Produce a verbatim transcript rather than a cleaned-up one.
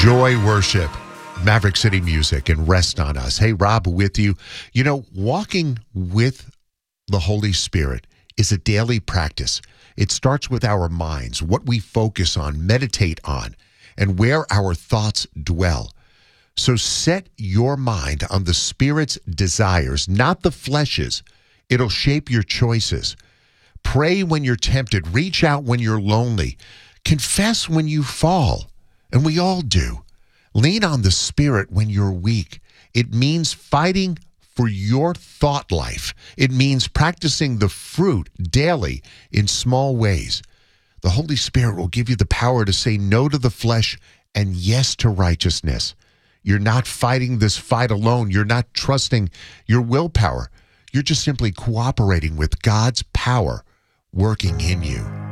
Enjoy worship, Maverick City Music, and Rest on Us. Hey, Rob, with you. You know, walking with the Holy Spirit is a daily practice. It starts with our minds, what we focus on, meditate on, and where our thoughts dwell. So set your mind on the Spirit's desires, not the flesh's. It'll shape your choices. Pray when you're tempted. Reach out when you're lonely. Confess when you fall. And we all do. Lean on the Spirit when you're weak. It means fighting for your thought life. It means practicing the fruit daily in small ways. The Holy Spirit will give you the power to say no to the flesh and yes to righteousness. You're not fighting this fight alone. You're not trusting your willpower. You're just simply cooperating with God's power working in you.